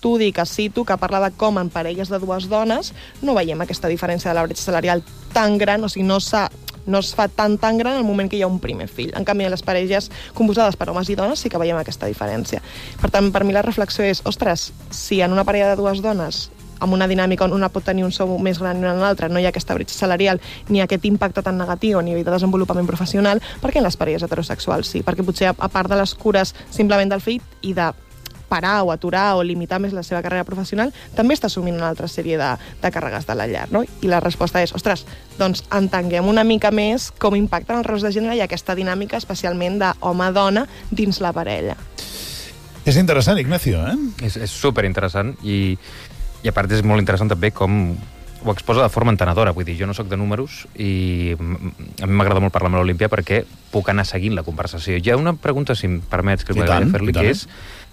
estudi que cito que parla de com en parelles de dues dones no veiem aquesta diferència de la bretxa salarial tan gran, o sigui, no es fa tan gran en el moment que hi ha un primer fill. En canvi, en les parelles composades per homes i dones sí que veiem aquesta diferència. Per tant, per mi la reflexió és, ostres, si en una parella de dues dones amb una dinàmica on una pot tenir un sou més gran que una altra, no hi ha aquesta bretxa salarial ni aquest impacte tan negatiu a nivell de desenvolupament professional, per què en les parelles heterosexuals sí? Perquè potser, a part de les cures simplement del fill i de parar o aturar o limitar més la seva carrera professional, també està assumint una altra sèrie de càrregues de la llar, no? I la resposta és, ostres, doncs entenguem una mica més com impacten els rols de gènere i aquesta dinàmica especialment d'home-dona dins la parella. És interessant, Ignacio, eh? És superinteressant i a part és molt interessant també com ho exposa de forma entenedora. Vull dir, jo no sóc de números i a mi m'agrada molt parlar amb l'Olimpia perquè puc anar seguint la conversació. Hi ha una pregunta, si em permets, que m'agradaria fer-li, que és...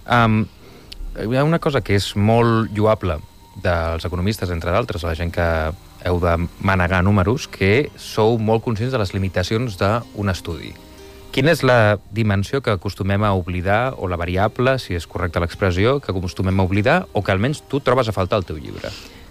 hi ha una cosa que és molt lloable dels economistes, entre d'altres, la gent que heu de manegar números, que sou molt conscients de les limitacions d'un estudi. Quina és la dimensió que acostumem a oblidar, o la variable, si és correcta l'expressió, que acostumem a oblidar, o que almenys tu trobes a faltar al teu llibre?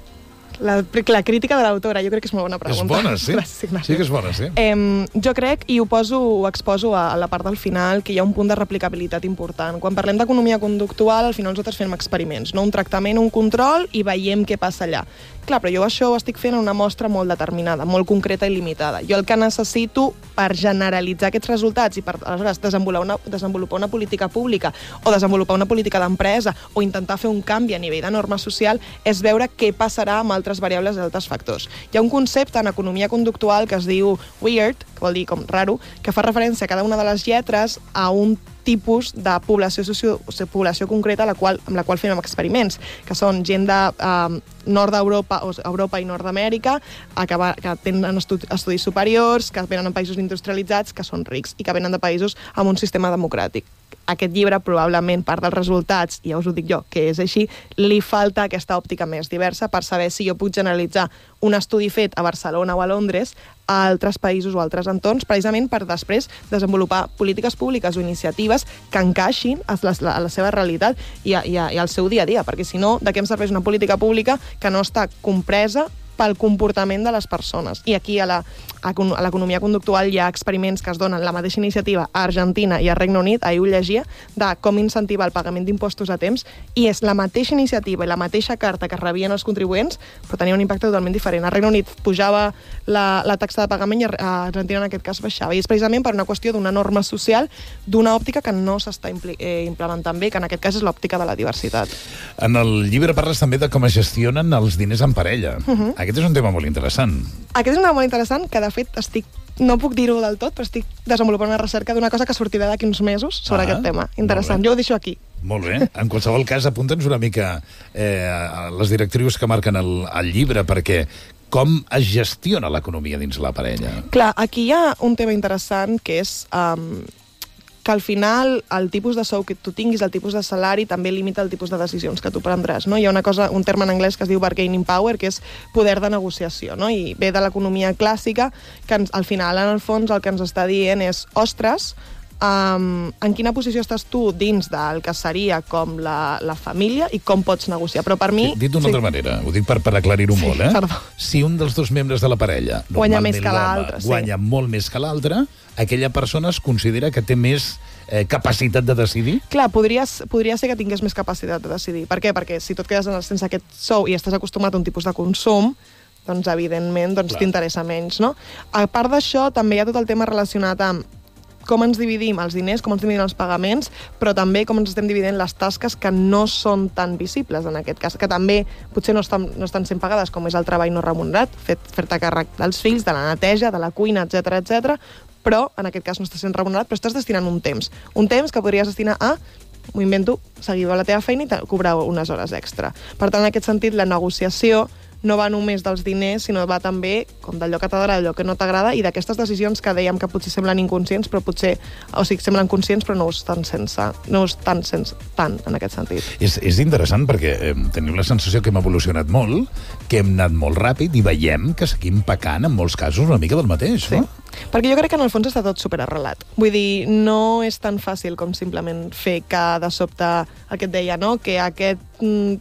La crítica de l'autora, jo crec que és molt bona pregunta. És bona, sí? Gràcies, Ignacio. Sí que és bona, sí. Jo crec, i ho exposo a la part del final, que hi ha un punt de replicabilitat important. Quan parlem d'economia conductual, al final nosaltres fem experiments, no? Un tractament, un control, i veiem què passa allà. Clar, però jo això ho estic fent en una mostra molt determinada, molt concreta i limitada. Jo el que necessito per generalitzar aquests resultats i per, aleshores, desenvolupar una política pública o desenvolupar una política d'empresa o intentar fer un canvi a nivell de norma social és veure què passarà amb altres variables i altres factors. Hi ha un concepte en economia conductual que es diu weird, que vol dir com raro, que fa referència a cada una de les lletres a un tipus de població concreta amb la qual fem experiments, que són gent de nord d'Europa, o Europa i Nord-Amèrica, que tenen estudis superiors, que venen en països industrialitzats, que són rics, i que venen de països amb un sistema democràtic. Aquest llibre, probablement, part dels resultats, i ja us ho dic jo, que és així, li falta aquesta òptica més diversa per saber si jo puc generalitzar un estudi fet a Barcelona o a Londres a altres països o altres entorns, precisament per després desenvolupar polítiques públiques o iniciatives que encaixin a la seva realitat i al seu dia a dia, perquè si no, de què em serveix una política pública que no està compresa pel comportament de les persones. I aquí a l'economia conductual hi ha experiments que es donen la mateixa iniciativa a Argentina i a Regne Unit, ahir ho llegia, de com incentivar el pagament d'impostos a temps, i és la mateixa iniciativa i la mateixa carta que rebien els contribuents, però tenia un impacte totalment diferent. A Regne Unit pujava la taxa de pagament i a Argentina en aquest cas baixava. I és precisament per una qüestió d'una norma social, d'una òptica que no s'està implementant bé, que en aquest cas és l'òptica de la diversitat. En el llibre parles també de com es gestionen els diners en parella. Aquest és un tema molt interessant. Aquest és un tema molt interessant que, de fet, no puc dir-ho del tot, però estic desenvolupant una recerca d'una cosa que sortirà d'aquí uns mesos sobre aquest tema. Interessant. Jo ho deixo aquí. Molt bé. En qualsevol cas, apunta'ns una mica les directrius que marquen el llibre, perquè com es gestiona l'economia dins la parella? Clar, aquí hi ha un tema interessant que és que al final el tipus de sou que tu tinguis, el tipus de salari, també limita el tipus de decisions que tu prendràs, no? Hi ha un terme en anglès que es diu bargaining power, que és poder de negociació, no? I ve de l'economia clàssica, que al final, en el fons, el que ens està dient és, ostres, en quina posició estàs tu dins del que seria com la família i com pots negociar. Però per mi... Dit d'una altra manera, ho dic per aclarir-ho molt, perdó. Si un dels dos membres de la parella guanya més que l'altre, guanya molt més que l'altre, aquella persona es considera que té més capacitat de decidir? Clar, podria ser que tingués més capacitat de decidir. Per què? Perquè si tu et quedes sense aquest sou i estàs acostumat a un tipus de consum, doncs evidentment t'interessa menys, no? A part d'això, també hi ha tot el tema relacionat amb com ens dividim els diners, com ens dividim els pagaments, però també com ens estem dividint les tasques que no són tan visibles, en aquest cas, que també potser no estan sent pagades, com és el treball no remunerat, fer-te càrrec dels fills, de la neteja, de la cuina, etc, però en aquest cas no està sent remunerat, però estàs destinant un temps que podries destinar a, m'ho invento, seguir a la teva feina i cobrar unes hores extra. Per tant, en aquest sentit, la negociació no va només dels diners, sinó va també com d'allò que t'agrada, d'allò que no t'agrada, i d'aquestes decisions que dèiem que potser semblen inconscients, però potser, o sigui, semblen conscients, però no ho estan tant en aquest sentit. És interessant perquè tenim la sensació que hem evolucionat molt, que hem anat molt ràpid i veiem que seguim pecant en molts casos una mica del mateix, no? Perquè jo crec que en el fons està tot superarrelat. Vull dir, no és tan fàcil com simplement fer que de sobte el que et deia, no? Que aquest